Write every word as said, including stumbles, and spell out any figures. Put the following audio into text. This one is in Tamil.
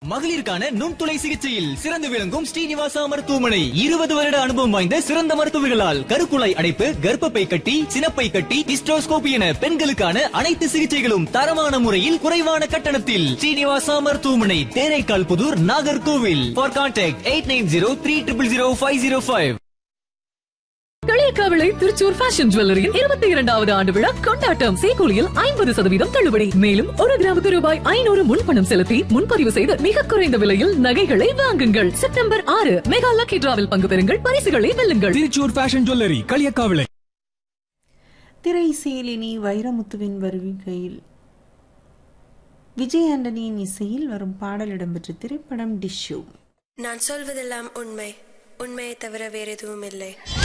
மகளிருக்கான நுண்துளை சிகிச்சையில் சிறந்து விளங்கும் ஸ்ரீனிவாசா மருத்துவமனை இருபது வருட அனுபவம் வாய்ந்த சிறந்த மருத்துவர்களால் கருக்குழாய் அடைப்பு, கர்ப்பப்பை கட்டி, சினப்பை கட்டி, ஹிஸ்டோஸ்கோபி என பெண்களுக்கான அனைத்து சிகிச்சைகளும் தரமான முறையில் குறைவான கட்டணத்தில். ஸ்ரீனிவாசா மருத்துவமனை, Theraikkal Pudur, Nagercoil. For contact eight nine zero three triple zero five zero five. Kaliyakkavilai Thrissur fashion ஜுவல்லரியின் இருபத்தி இரண்டாவது ஆண்டு விழா கொண்டாட்டம். சேகூலியில் ஐம்பது சதவீதம் தள்ளுபடி. மேலும் ஒரு கிராமுக்கு ரூபாய் ஐநூறு முன்பணம் செலுத்தி முன்பதிவு செய்து மிக குறைந்த விலையில் நகைகளை வாங்குங்கள். செப்டம்பர் ஆறு மெகா லக்கி டிராவில் பங்கு பெறுங்கள், பரிசுகளை வெல்லுங்கள். Thrissur fashion jewellery, Kaliyakkavilai. திரை இசையிலினி வைரமுத்துவின் வருகையில் விஜய் ஆண்டனியின் இசையில் வரும் பாடல் இடம்பெற்ற திரைப்படம் டிஷ்யூ. நான் சொல்வதெல்லாம் உண்மை, உண்மையை தவிர வேற எதுவும் இல்லை.